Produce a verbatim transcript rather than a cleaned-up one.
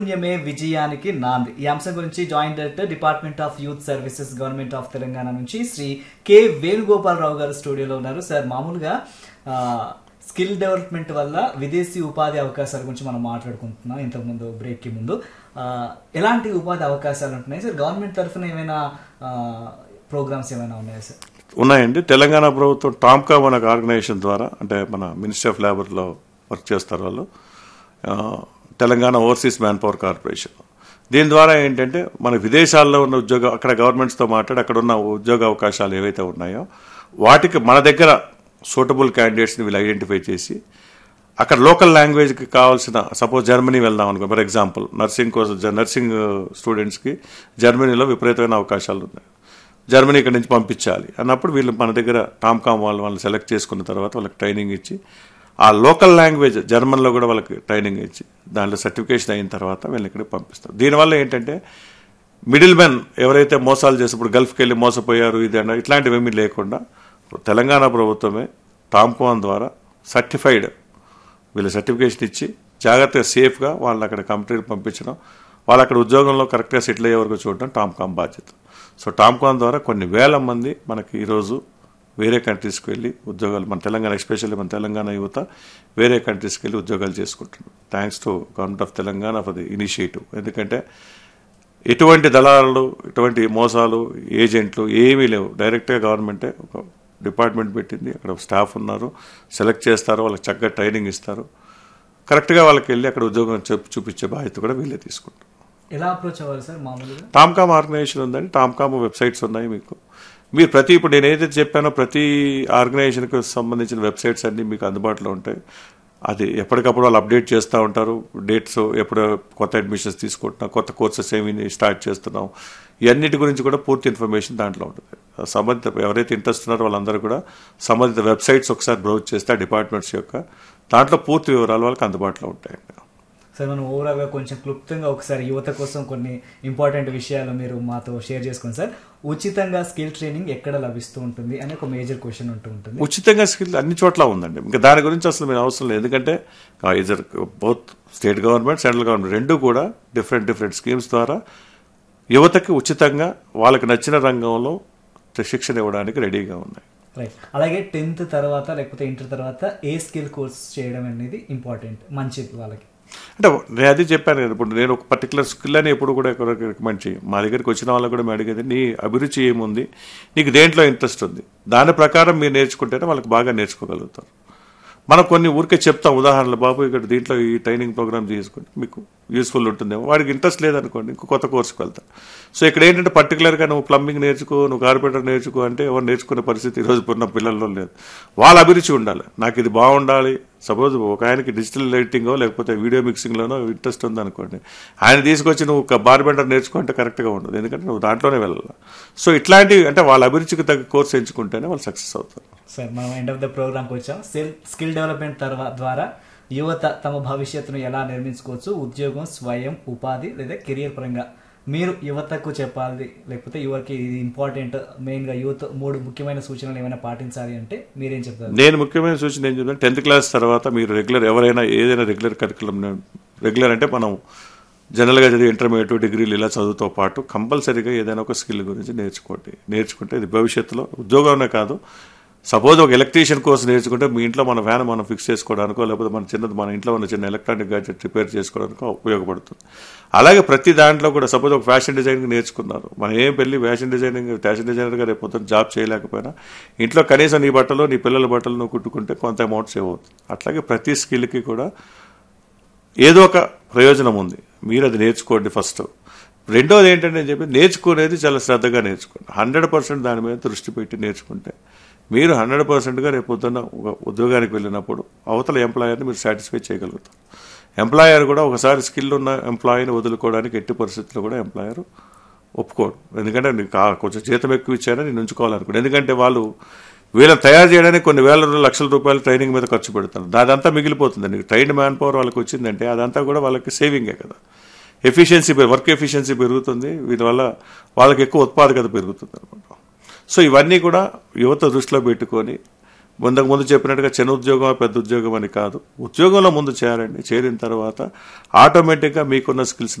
పుణ్యమే విజయానికి నాంది. ఈ అంశం గురించి joint director department of youth services government of Telangana నుంచి శ్రీ కె వేణుగోపాలరావు గారు స్టూడియోలో ఉన్నారు. సార్, మామూలుగా స్కిల్ డెవలప్మెంట్ వల్ల విదేశీ ఉపాధి అవకాశాల గురించి మనం మాట్లాడుకుంటున్నాం ఇంతకుముందు బ్రేక్ కి ముందు. ఎలాంటి ఉపాధి అవకాశాలు ఉంటున్నాయి సార్? గవర్నమెంట్ తరఫున ఏమైనా ప్రోగ్రామ్స్ ఏమైనా ఉన్నాయా సార్? ఉన్నాయండి. తెలంగాణ ప్రభుత్వం టామ్కామ్ అనే ఆర్గనైజేషన్ ద్వారా, అంటే మన మినిస్ట్రీ ఆఫ్ లేబర్లో వర్క్ చేస్తారు వాళ్ళు, Telangana overseas man power corporation. దీని ద్వారా ఏంటంటే మన విదేశాల్లో ఉన్న ఉద్యోగ అక్కడ గవర్నమెంట్స్తో మాట్లాడి అక్కడ ఉన్న ఉద్యోగ అవకాశాలు ఏవైతే ఉన్నాయో వాటికి మన దగ్గర సూటబుల్ క్యాండిడేట్స్ని వీళ్ళు ఐడెంటిఫై చేసి అక్కడ లోకల్ లాంగ్వేజ్కి కావాల్సిన, సపోజ్ జర్మనీ వెళ్దాం అనుకో ఫర్ ఎగ్జాంపుల్, నర్సింగ్ కోసం నర్సింగ్ స్టూడెంట్స్కి జర్మనీలో విపరీతమైన అవకాశాలు ఉన్నాయి, జర్మనీ ఇక్కడ నుంచి పంపించాలి అన్నప్పుడు వీళ్ళు మన దగ్గర టామ్కామ్ వాళ్ళు వాళ్ళని సెలెక్ట్ చేసుకున్న తర్వాత వాళ్ళకి ట్రైనింగ్ ఇచ్చి ఆ లోకల్ లాంగ్వేజ్ జర్మన్లో కూడా వాళ్ళకి ట్రైనింగ్ ఇచ్చి దాంట్లో సర్టిఫికేషన్ అయిన తర్వాత వీళ్ళని ఇక్కడికి పంపిస్తారు. దీనివల్ల ఏంటంటే మిడిల్ మెన్ ఎవరైతే మోసాలు చేసినప్పుడు గల్ఫ్కి వెళ్ళి మోసపోయారు ఇది అన్న ఇట్లాంటివి ఏమీ లేకుండా తెలంగాణ ప్రభుత్వమే టామ్కామ్ ద్వారా సర్టిఫైడ్ వీళ్ళ సర్టిఫికేషన్ ఇచ్చి జాగ్రత్తగా సేఫ్గా వాళ్ళని అక్కడ కంపెనీకి పంపించడం, వాళ్ళు అక్కడ ఉద్యోగంలో కరెక్ట్గా సెటిల్ అయ్యే వరకు చూడడం టామ్కామ్ బాధ్యత. సో టామ్కామ్ ద్వారా కొన్ని వేల మంది మనకి ఈరోజు వేరే కంట్రీస్కి వెళ్ళి ఉద్యోగాలు, మన తెలంగాణ ఎస్పెషల్లీ మన తెలంగాణ యువత వేరే కంట్రీస్కి వెళ్ళి ఉద్యోగాలు చేసుకుంటున్నారు. Thanks to government of Telangana for the initiative. ఎందుకంటే ఎటువంటి దళాలు, ఎటువంటి మోసాలు, ఏజెంట్లు ఏమీ లేవు. డైరెక్ట్గా గవర్నమెంటే ఒక డిపార్ట్మెంట్ పెట్టింది, అక్కడ స్టాఫ్ ఉన్నారు, సెలెక్ట్ చేస్తారు, వాళ్ళకి చక్కగా ట్రైనింగ్ ఇస్తారు, కరెక్ట్గా వాళ్ళకి వెళ్ళి అక్కడ ఉద్యోగం చెప్పు చూపించే బాధ్యత కూడా వీళ్ళే తీసుకుంటారు. ఎలా అప్రోచ్ అవ్వాలి సార్? మామూలుగా టామ్కామ్ ఆర్గనైజేషన్ ఉందండి, టామ్కామ్ వెబ్సైట్స్ ఉన్నాయి మీకు. మీరు ప్రతి ఇప్పుడు నేను ఏదైతే చెప్పానో ప్రతి ఆర్గనైజేషన్కి సంబంధించిన వెబ్సైట్స్ అన్నీ మీకు అందుబాటులో ఉంటాయి. అది ఎప్పటికప్పుడు వాళ్ళు అప్డేట్ చేస్తూ ఉంటారు, డేట్స్ ఎప్పుడు కొత్త అడ్మిషన్స్ తీసుకుంటున్నాం, కొత్త కోర్సెస్ ఏమి స్టార్ట్ చేస్తున్నాం, ఇవన్నిటి గురించి కూడా పూర్తి ఇన్ఫర్మేషన్ దాంట్లో ఉంటుంది. సంబంధిత ఎవరైతే ఇంట్రెస్ట్ ఉన్నారో వాళ్ళందరూ కూడా సంబంధిత వెబ్సైట్స్ ఒకసారి బ్రౌజ్ చేస్తే ఆ డిపార్ట్మెంట్స్ యొక్క దాంట్లో పూర్తి వివరాలు వాళ్ళకి అందుబాటులో ఉంటాయండి. సార్, మనం ఓవరాల్గా కొంచెం క్లుప్తంగా ఒకసారి యువత కోసం కొన్ని ఇంపార్టెంట్ విషయాలు మీరు మాతో షేర్ చేసుకోండి సార్. ఉచితంగా స్కిల్ ట్రైనింగ్ ఎక్కడ లభిస్తూ ఉంటుంది అనే ఒక మేజర్ క్వశ్చన్ ఉంటూ ఉంటుంది. ఉచితంగా స్కిల్ అన్ని చోట్ల ఉందండి, ఇంకా దాని గురించి అసలు మీరు అవసరం లేదు. ఎందుకంటే either both state government, central government రెండు కూడా డిఫరెంట్ డిఫరెంట్ స్కీమ్స్ ద్వారా యువతకి ఉచితంగా వాళ్ళకి నచ్చిన రంగంలో శిక్షణ ఇవ్వడానికి రెడీగా ఉన్నాయి. రైట్. అలాగే టెన్త్ తర్వాత లేకపోతే ఇంటర్ తర్వాత ఏ స్కిల్ కోర్స్ చేయడం అనేది ఇంపార్టెంట్ మంచిది వాళ్ళకి? అంటే నేను అది చెప్పాను కదా, ఇప్పుడు నేను ఒక పర్టికులర్ స్కిల్ అని ఎప్పుడు కూడా ఎవరికి రికమెండ్ చేయం. మా దగ్గరికి వచ్చిన వాళ్ళకి కూడా మేము అడిగేది నీ అభిరుచి ఏముంది, నీకు దేంట్లో ఇంట్రెస్ట్ ఉంది, దాని ప్రకారం మీరు నేర్చుకుంటేనే వాళ్ళకి బాగా నేర్చుకోగలుగుతారు. మనం కొన్ని ఊరికే చెప్తాం, ఉదాహరణలు, బాబు ఇక్కడ దీంట్లో ఈ ట్రైనింగ్ ప్రోగ్రామ్ చేసుకుంటే మీకు యూస్ఫుల్ ఉంటుందేమో, వాడికి ఇంట్రెస్ట్ లేదనుకోండి ఇంకో కొత్త కోర్సుకు వెళ్తారు. సో ఇక్కడ ఏంటంటే పర్టికులర్గా నువ్వు ప్లంబింగ్ నేర్చుకో, నువ్వు కార్పెంటర్ నేర్చుకో అంటే ఎవరు నేర్చుకునే పరిస్థితి ఈరోజు ఉన్న పిల్లల్లో లేదు. వాళ్ళ అభిరుచి ఉండాలి, నాకు ఇది బాగుండాలి. సపోజ్ ఒక ఆయనకి డిజిటల్ ఎడిటింగో లేకపోతే వీడియో మిక్సింగ్లోనో ఇంట్రెస్ట్ ఉందనుకోండి, ఆయన తీసుకొచ్చి నువ్వు ఒక బార్బెండర్ నేర్చుకుంటే కరెక్ట్గా ఉండదు, ఎందుకంటే నువ్వు దాంట్లోనే వెళ్ళాలి. సో ఇట్లాంటివి అంటే వాళ్ళ అభిరుచికి తగ్గ కోర్స్ ఎంచుకుంటేనే వాళ్ళు సక్సెస్ అవుతారు. సార్, మనం ఎండ్ ఆఫ్ ద ప్రోగ్రామ్కి వచ్చాం. స్కిల్ డెవలప్మెంట్ తర్వాత ద్వారా యువత తమ భవిష్యత్తును ఎలా నిర్మించుకోవచ్చు, ఉద్యోగం, స్వయం ఉపాధి లేదా కెరియర్ పరంగా మీరు యువతకు చెప్పాలి, లేకపోతే యువతకి ఇది ఇంపార్టెంట్, మెయిన్గా యూత్ మూడు ముఖ్యమైన సూచనలు ఏమైనా పాటించాలి అంటే మీరేం చెప్తారు? నేను ముఖ్యమైన సూచన ఏం చెప్తాను, టెన్త్ క్లాస్ తర్వాత మీరు రెగ్యులర్ ఎవరైనా ఏదైనా రెగ్యులర్ కరికులం, రెగ్యులర్ అంటే మనం జనరల్గా చదివి ఇంటర్మీడియట్ డిగ్రీలు ఇలా చదువుతో పాటు కంపల్సరీగా ఏదైనా ఒక స్కిల్ గురించి నేర్చుకోండి. నేర్చుకుంటే ఇది భవిష్యత్తులో ఉద్యోగమే కాదు, సపోజ్ ఒక ఎలక్ట్రీషియన్ కోర్స్ నేర్చుకుంటే మీ ఇంట్లో మన ఫ్యాన్ మనం ఫిక్స్ చేసుకోవడానికో లేకపోతే మన చిన్నది మన ఇంట్లో ఉన్న చిన్న ఎలక్ట్రానిక్ గ్యాడ్జెట్ రిపేర్ చేసుకోవడానికో ఉపయోగపడుతుంది. అలాగే ప్రతి దాంట్లో కూడా సపోజ్ ఒక ఫ్యాషన్ డిజైనింగ్ నేర్చుకున్నారు, మనం ఏం పెళ్ళి ఫ్యాషన్ డిజైనింగ్ ఫ్యాషన్ డిజైనర్గా రేపు పొద్దున్న జాబ్ చేయలేకపోయినా ఇంట్లో కనీసం నీ బట్టలు నీ పిల్లల బట్టలు నువ్వు కుట్టుకుంటే కొంత అమౌంట్ సేవ్ అవుతుంది. అట్లాగే ప్రతి స్కిల్కి కూడా ఏదో ఒక ప్రయోజనం ఉంది, మీరు అది నేర్చుకోండి ఫస్ట్. రెండోది ఏంటంటే నేను చెప్పి నేర్చుకునేది చాలా శ్రద్ధగా నేర్చుకోండి, హండ్రెడ్ పర్సెంట్ దాని మీద దృష్టి పెట్టి నేర్చుకుంటే మీరు హండ్రెడ్ పర్సెంట్గా రేపు పొద్దున్న ఒక ఉద్యోగానికి వెళ్ళినప్పుడు అవతల ఎంప్లాయర్ని మీరు సాటిస్ఫై చేయగలుగుతారు. ఎంప్లాయర్ కూడా ఒకసారి స్కిల్ ఉన్న ఎంప్లాయీని వదులుకోవడానికి ఎట్టి పరిస్థితుల్లో కూడా ఎంప్లాయర్ ఒప్పుకోడు. ఎందుకంటే నీకు కొంచెం జీతం ఎక్కువ ఇచ్చారని నేను ఉంచుకోవాలనుకోండి. ఎందుకంటే వాళ్ళు వీళ్ళని తయారు చేయడానికి కొన్ని వేల లక్షల రూపాయలు ట్రైనింగ్ మీద ఖర్చు పెడతారు, అదంతా మిగిలిపోతుంది. నీకు ట్రైన్డ్ మ్యాన్ పవర్ వాళ్ళకి వచ్చిందంటే అదంతా కూడా వాళ్ళకి సేవింగే కదా, ఎఫిషియన్సీ వర్క్ ఎఫిషియన్సీ పెరుగుతుంది, వీటివల్ల వాళ్ళకి ఎక్కువ ఉత్పాదకత పెరుగుతుంది అనమాట. సో ఇవన్నీ కూడా యువత దృష్టిలో పెట్టుకొని ముందుకు ముందు చెప్పినట్టుగా చిన్న ఉద్యోగం పెద్ద ఉద్యోగం అని కాదు, ఉద్యోగంలో ముందు చేరండి. చేరిన తర్వాత ఆటోమేటిక్గా మీకున్న స్కిల్స్